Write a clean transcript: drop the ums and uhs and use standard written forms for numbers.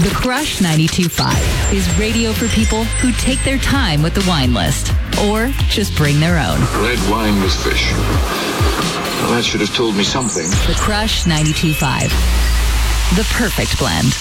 The Crush 92.5 is radio for people who take their time with the wine list or just bring their own. Red wine with fish. Well, that should have told me something. The Crush 92.5. The perfect blend.